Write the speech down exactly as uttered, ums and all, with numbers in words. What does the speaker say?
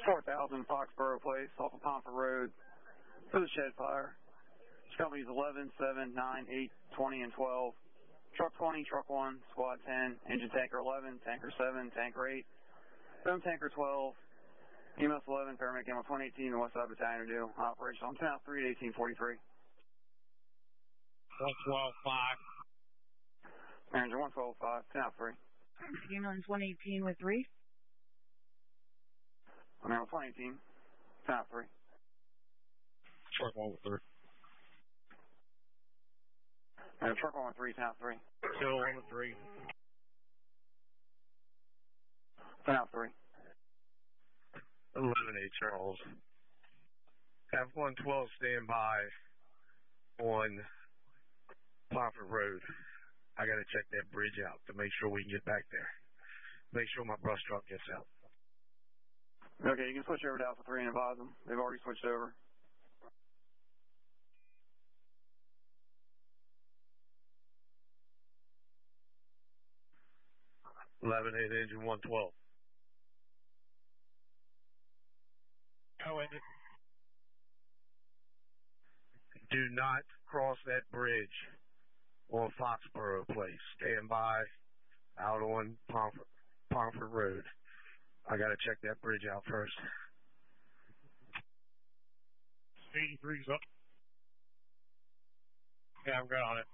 four thousand Foxborough Place off of Pomfret Road for the shed fire. Companies eleven, seven, nine, eight, twenty, and twelve. Truck twenty, Truck one, Squad ten, Engine Tanker eleven, Tanker seven, Tanker eight, Boom Tanker twelve, E M S eleven, Paramedic Ammo twenty eighteen, the West Side Battalion are due. Operational on ten out three at eighteen forty-three. one twelve five. Manager one twelve five, ten out three. Ambulance one eighteen with three. Ambulance one eighteen, ten out three. Truck one with three. And truck one with three, ten out three. Kill one with three. ten out three. eleven eight Charles. Have one twelve stand by on Pomfret Road. I got to check that bridge out to make sure we can get back there. Make sure my brush truck gets out. Okay, you can switch over to Alpha three and advise them. They've already switched over. eleven eight engine one twelve. Go engine. Do not cross that bridge on Foxborough Place. Stand by out on Pomfret, Pomfret Road. I got to check that bridge out first. eighty-three's up. Yeah, I'm good on it.